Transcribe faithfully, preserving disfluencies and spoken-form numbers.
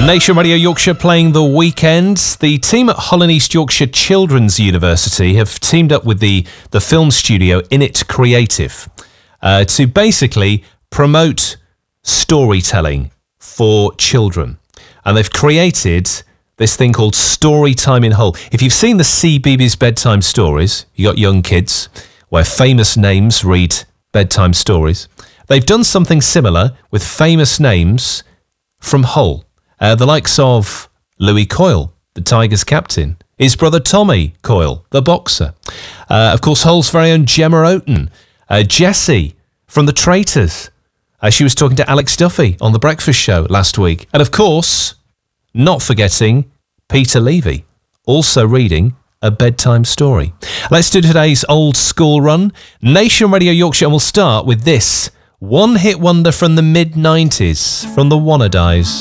Nation Radio Yorkshire playing The Weekend. The team at Hull and East Yorkshire Children's University have teamed up with the, the film studio Init Creative uh, to basically promote storytelling for children. And they've created this thing called Story Time in Hull. If you've seen the C B B S bedtime stories, you got young kids where famous names read bedtime stories. They've done something similar with famous names from Hull. Uh, the likes of Louis Coyle, the Tigers captain, his brother Tommy Coyle, the boxer. Uh, of course, Hull's very own Gemma Oaten, uh, Jessie from The Traitors. Uh, she was talking to Alex Duffy on The Breakfast Show last week. And of course, not forgetting Peter Levy, also reading a bedtime story. Let's do today's old school run. Nation Radio Yorkshire, and we'll start with this one-hit wonder from the mid nineties from the Wannadies.